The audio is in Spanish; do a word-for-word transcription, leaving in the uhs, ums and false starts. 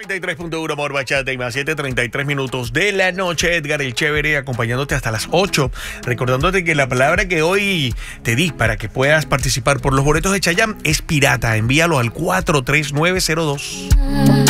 noventa y tres punto uno Amor Bachata y más, siete treinta y tres minutos de la noche. Edgar el Chévere acompañándote hasta las ocho. Recordándote que la palabra que hoy te di para que puedas participar por los boletos de Chayanne es pirata. Envíalo al cuatro tres nueve cero dos.